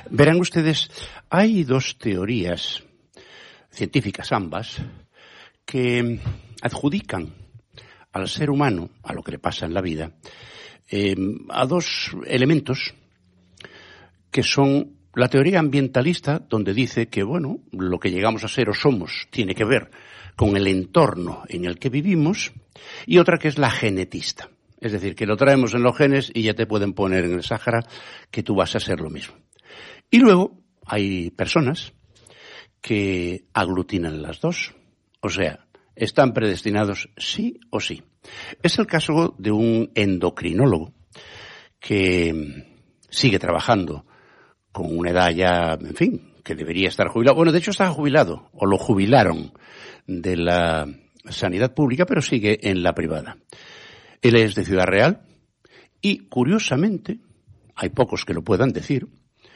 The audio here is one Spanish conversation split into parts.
Verán ustedes, hay dos teorías científicas, ambas, que adjudican al ser humano, a lo que le pasa en la vida, a dos elementos que son la teoría ambientalista, donde dice que, bueno, lo que llegamos a ser o somos tiene que ver con el entorno en el que vivimos, y otra que es la genetista. Es decir, que lo traemos en los genes y ya te pueden poner en el Sáhara que tú vas a ser lo mismo. Y luego hay personas que aglutinan las dos. O sea, están predestinados sí o sí. Es el caso de un endocrinólogo que sigue trabajando con una edad ya, en fin, que debería estar jubilado. Bueno, de hecho está jubilado, o lo jubilaron de la sanidad pública, pero sigue en la privada. Él es de Ciudad Real y, curiosamente, hay pocos que lo puedan decir,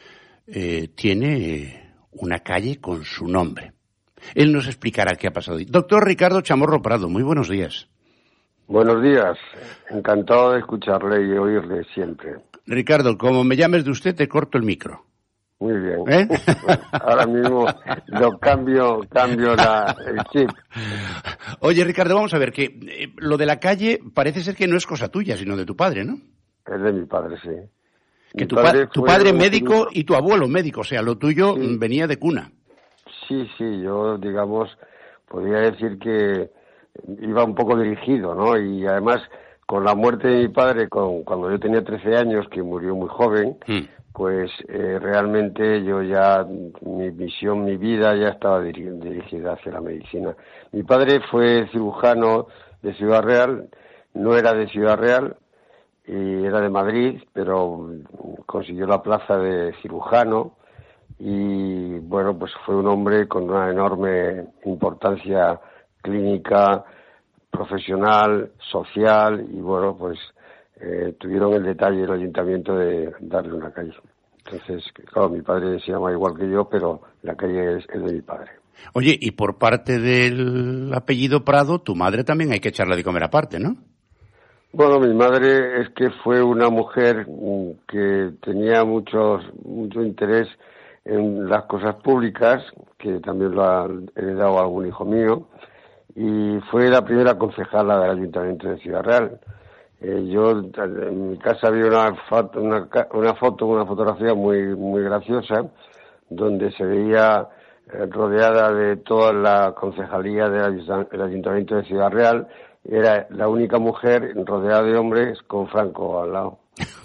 tiene una calle con su nombre. Él nos explicará qué ha pasado. Doctor Ricardo Chamorro Prado, muy buenos días. Buenos días, encantado de escucharle y oírle siempre. Ricardo, como me llames de usted, te corto el micro. Muy bien. Bueno, ahora mismo lo cambio el chip. Oye, Ricardo, vamos a ver, que lo de la calle parece ser que no es cosa tuya, sino de tu padre, ¿no? Es de mi padre, sí. Que tu padre médico y tu abuelo médico, o sea, lo tuyo sí. Venía de cuna. Sí, yo, digamos, podría decir que iba un poco dirigido, ¿no? Y además, con la muerte de mi padre, cuando yo tenía 13 años, que murió muy joven, pues realmente yo ya, mi misión, mi vida ya estaba dirigida hacia la medicina. Mi padre fue cirujano de Ciudad Real, no era de Ciudad Real, y era de Madrid, pero consiguió la plaza de cirujano y, bueno, pues fue un hombre con una enorme importancia clínica, profesional, social y, bueno, pues tuvieron el detalle el ayuntamiento de darle una calle. Entonces, claro, mi padre se llama igual que yo, pero la calle es de mi padre. Oye, y por parte del apellido Prado, tu madre también hay que echarla de comer aparte, ¿no? Bueno, mi madre es que fue una mujer que tenía mucho interés en las cosas públicas, que también lo ha heredado a algún hijo mío, y fue la primera concejala del Ayuntamiento de Ciudad Real. Yo en mi casa había una fotografía muy graciosa, donde se veía rodeada de toda la concejalía del Ayuntamiento de Ciudad Real. Era la única mujer rodeada de hombres con Franco al lado.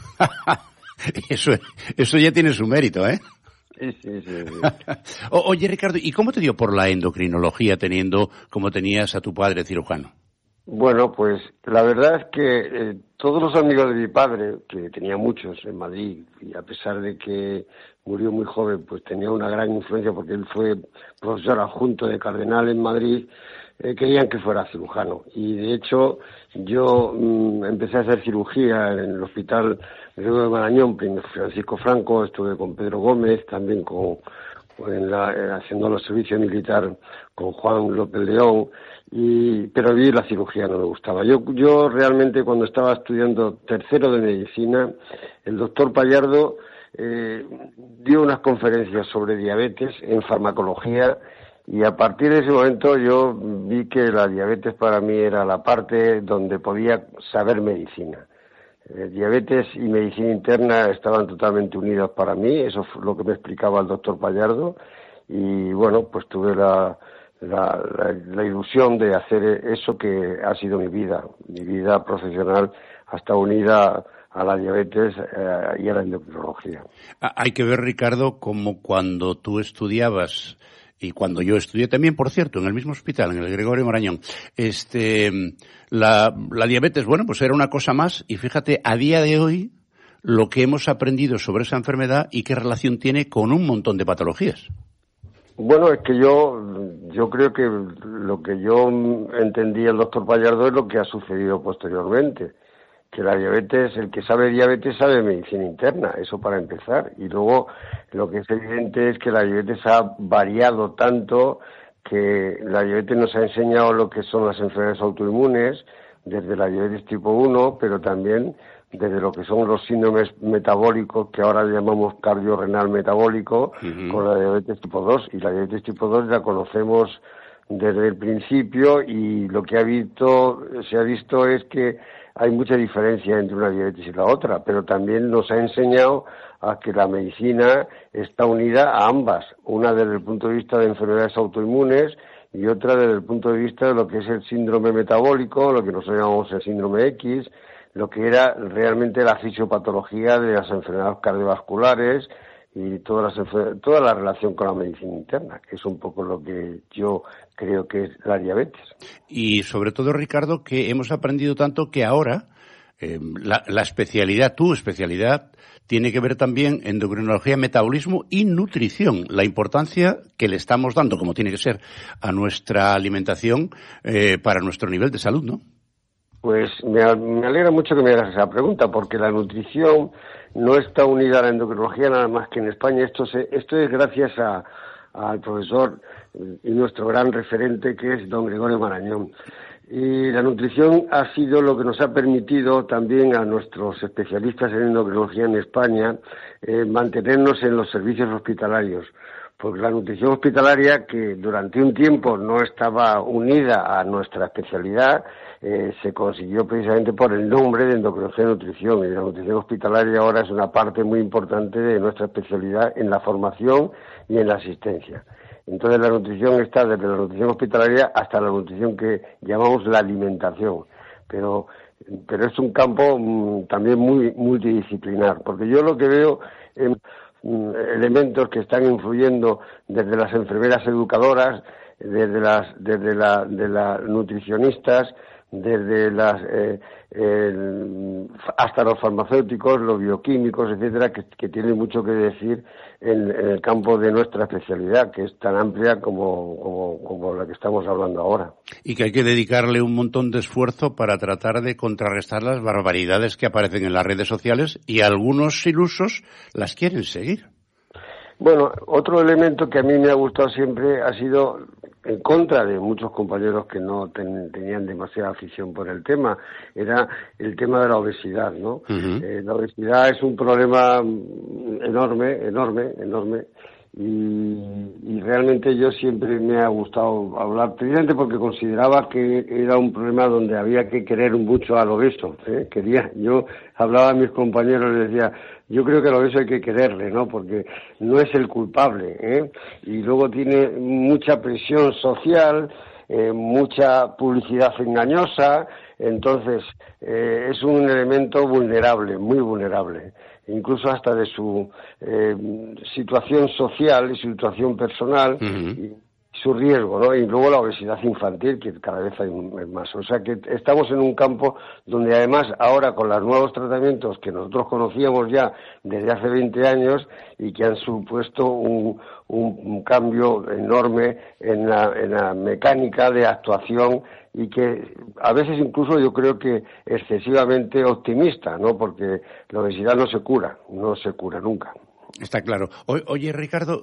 Eso ya tiene su mérito, ¿eh? Sí. Oye, Ricardo, ¿y cómo te dio por la endocrinología teniendo como tenías a tu padre cirujano? Bueno, pues la verdad es que todos los amigos de mi padre, que tenía muchos en Madrid, y a pesar de que murió muy joven, pues tenía una gran influencia porque él fue profesor adjunto de Cardenal en Madrid, querían que fuera cirujano. Y de hecho yo empecé a hacer cirugía en el hospital de Marañón, Francisco Franco, estuve con Pedro Gómez, también haciendo los servicios militares con Juan López León, pero a mí la cirugía no me gustaba. Yo realmente cuando estaba estudiando tercero de medicina, el doctor Pallardo dio unas conferencias sobre diabetes en farmacología y a partir de ese momento yo vi que la diabetes para mí era la parte donde podía saber medicina. Diabetes y medicina interna estaban totalmente unidas para mí, eso fue lo que me explicaba el doctor Pallardo y bueno, pues tuve la ilusión de hacer eso que ha sido mi vida profesional hasta unida a la diabetes y a la endocrinología. Hay que ver, Ricardo, como cuando tú estudiabas y cuando yo estudié también, por cierto, en el mismo hospital, en el Gregorio Marañón, la diabetes, bueno, pues era una cosa más y fíjate, a día de hoy, lo que hemos aprendido sobre esa enfermedad y qué relación tiene con un montón de patologías. Bueno, es que yo creo que lo que yo entendí el doctor Pallardo es lo que ha sucedido posteriormente, que la diabetes, el que sabe diabetes sabe medicina interna, eso para empezar, y luego lo que es evidente es que la diabetes ha variado tanto que la diabetes nos ha enseñado lo que son las enfermedades autoinmunes, desde la diabetes tipo 1, pero también desde lo que son los síndromes metabólicos, que ahora llamamos cardiorrenal metabólico, con la diabetes tipo 2, y la diabetes tipo 2 la conocemos desde el principio, y lo que se ha visto es que hay mucha diferencia entre una diabetes y la otra, pero también nos ha enseñado a que la medicina está unida a ambas, una desde el punto de vista de enfermedades autoinmunes y otra desde el punto de vista de lo que es el síndrome metabólico, lo que nosotros llamamos el síndrome X, lo que era realmente la fisiopatología de las enfermedades cardiovasculares y toda la relación con la medicina interna, que es un poco lo que yo creo que es la diabetes. Y sobre todo, Ricardo, que hemos aprendido tanto que ahora la especialidad, tu especialidad, tiene que ver también endocrinología, metabolismo y nutrición, la importancia que le estamos dando, como tiene que ser, a nuestra alimentación para nuestro nivel de salud, ¿no? Pues me alegra mucho que me hagas esa pregunta, porque la nutrición no está unida a la endocrinología nada más que en España. Esto es gracias al profesor y nuestro gran referente, que es don Gregorio Marañón. Y la nutrición ha sido lo que nos ha permitido también a nuestros especialistas en endocrinología en España mantenernos en los servicios hospitalarios. Porque la nutrición hospitalaria, que durante un tiempo no estaba unida a nuestra especialidad, se consiguió precisamente por el nombre de endocrinología y nutrición. Y la nutrición hospitalaria ahora es una parte muy importante de nuestra especialidad en la formación y en la asistencia. Entonces la nutrición está desde la nutrición hospitalaria hasta la nutrición que llamamos la alimentación. Pero es un campo también muy multidisciplinar, porque yo lo que veo elementos que están influyendo desde las enfermeras educadoras, desde las nutricionistas, desde hasta los farmacéuticos, los bioquímicos, etcétera, que tienen mucho que decir en el campo de nuestra especialidad, que es tan amplia como la que estamos hablando ahora. Y que hay que dedicarle un montón de esfuerzo para tratar de contrarrestar las barbaridades que aparecen en las redes sociales, y algunos ilusos las quieren seguir. Bueno, otro elemento que a mí me ha gustado siempre ha sido, en contra de muchos compañeros que no tenían demasiada afición por el tema, era el tema de la obesidad, ¿no? La obesidad es un problema enorme, y realmente yo siempre me ha gustado hablar, precisamente porque consideraba que era un problema donde había que querer mucho al obeso, yo hablaba a mis compañeros y les decía, yo creo que al obeso hay que quererle, ¿no? Porque no es el culpable, y luego tiene mucha presión social, mucha publicidad engañosa, entonces es un elemento vulnerable, muy vulnerable, incluso hasta de su situación social y su situación personal, y su riesgo, ¿no? Y luego la obesidad infantil, que cada vez hay más. O sea que estamos en un campo donde además ahora con los nuevos tratamientos que nosotros conocíamos ya desde hace 20 años y que han supuesto un cambio enorme en la mecánica de actuación, y que a veces incluso yo creo que excesivamente optimista, ¿no? Porque la obesidad no se cura nunca. Está claro. Oye, Ricardo,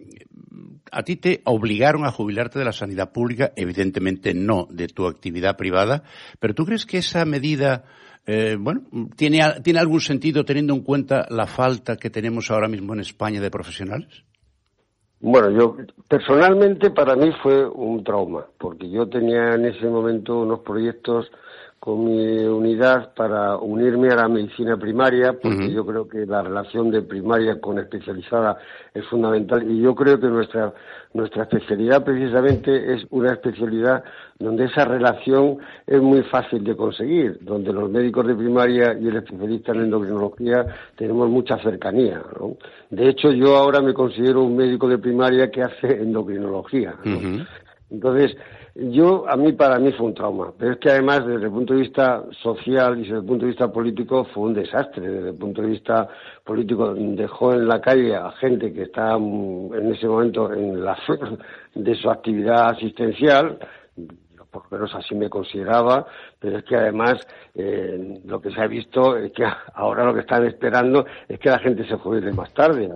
¿a ti te obligaron a jubilarte de la sanidad pública? Evidentemente no, de tu actividad privada, pero ¿tú crees que esa medida, tiene algún sentido teniendo en cuenta la falta que tenemos ahora mismo en España de profesionales? Bueno, yo personalmente para mí fue un trauma, porque yo tenía en ese momento unos proyectos con mi unidad para unirme a la medicina primaria, porque yo creo que la relación de primaria con especializada es fundamental, y yo creo que nuestra especialidad precisamente es una especialidad donde esa relación es muy fácil de conseguir, donde los médicos de primaria y el especialista en endocrinología tenemos mucha cercanía, ¿no? De hecho, yo ahora me considero un médico de primaria que hace endocrinología, ¿no? Entonces, para mí fue un trauma, pero es que además desde el punto de vista social y desde el punto de vista político fue un desastre. Desde el punto de vista político dejó en la calle a gente que estaba en ese momento en la flor de su actividad asistencial, por lo menos así me consideraba, pero es que además lo que se ha visto es que ahora lo que están esperando es que la gente se jubile más tarde,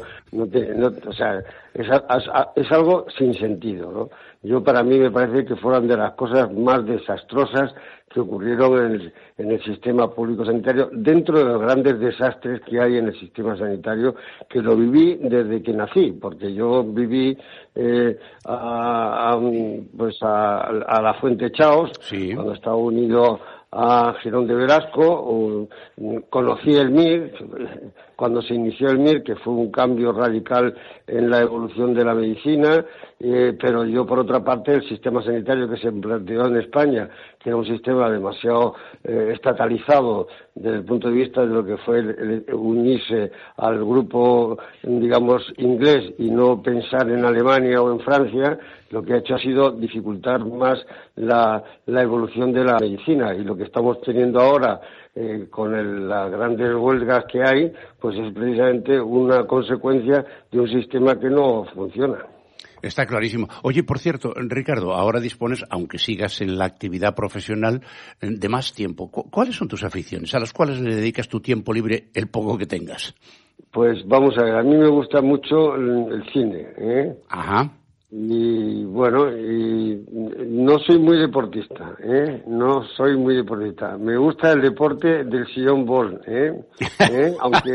o sea, es algo sin sentido, ¿no? Para mí me parece que fueron de las cosas más desastrosas que ocurrieron en el sistema público sanitario, dentro de los grandes desastres que hay en el sistema sanitario, que lo viví desde que nací, porque yo viví a la Fuente Chaos, sí, cuando estaba unido a Girón de Velasco, conocí el MIR, cuando se inició el MIR, que fue un cambio radical en la evolución de la medicina, pero yo, por otra parte, el sistema sanitario que se planteó en España, que era un sistema demasiado estatalizado desde el punto de vista de lo que fue el unirse al grupo, digamos, inglés y no pensar en Alemania o en Francia, lo que ha hecho ha sido dificultar más la evolución de la medicina, y lo que estamos teniendo ahora con las grandes huelgas que hay, pues es precisamente una consecuencia de un sistema que no funciona. Está clarísimo. Oye, por cierto, Ricardo, ahora dispones, aunque sigas en la actividad profesional, de más tiempo. ¿Cuáles son tus aficiones? ¿A las cuales le dedicas tu tiempo libre, el poco que tengas? Pues vamos a ver, a mí me gusta mucho el cine, ¿eh? Ajá. Y bueno, y no soy muy deportista, no soy muy deportista. Me gusta el deporte del sillón bol, aunque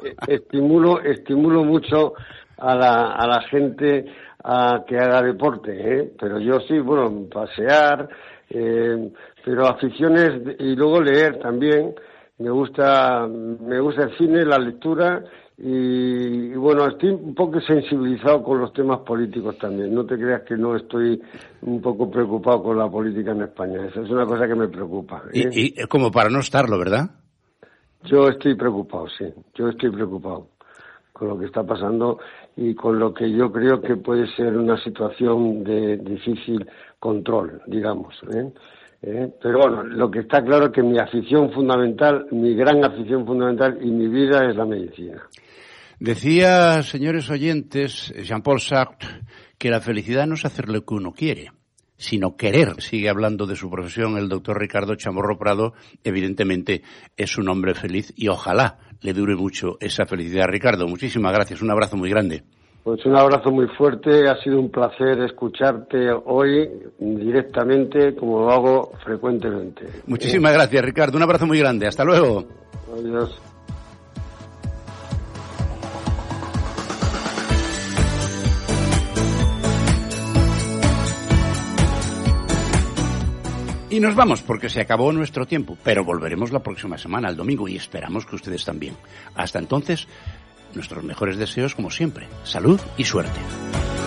estimulo mucho a la gente a que haga deporte, pero yo sí, bueno, pasear, pero aficiones y luego leer también. Me gusta el cine, la lectura. Y bueno, estoy un poco sensibilizado con los temas políticos también. No te creas que no estoy un poco preocupado con la política en España. Esa es una cosa que me preocupa. Y como para no estarlo, ¿verdad? Yo estoy preocupado, sí. Yo estoy preocupado con lo que está pasando y con lo que yo creo que puede ser una situación de difícil control, digamos, Pero bueno, lo que está claro es que mi afición fundamental, mi gran afición fundamental y mi vida es la medicina. Decía, señores oyentes, Jean-Paul Sartre, que la felicidad no es hacer lo que uno quiere, sino querer. Sigue hablando de su profesión el doctor Ricardo Chamorro Prado. Evidentemente es un hombre feliz y ojalá le dure mucho esa felicidad. Ricardo, muchísimas gracias, un abrazo muy grande. Pues un abrazo muy fuerte, ha sido un placer escucharte hoy directamente, como lo hago frecuentemente. Muchísimas gracias, Ricardo, un abrazo muy grande, hasta luego. Adiós. Y nos vamos porque se acabó nuestro tiempo, pero volveremos la próxima semana, el domingo, y esperamos que ustedes también. Hasta entonces, nuestros mejores deseos como siempre, salud y suerte.